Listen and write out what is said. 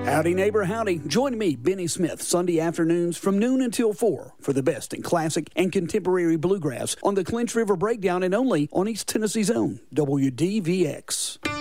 Howdy, neighbor, howdy. Join me, Benny Smith, Sunday afternoons from noon until 4 for the best in classic and contemporary bluegrass on the Clinch River Breakdown and only on East Tennessee's own WDVX.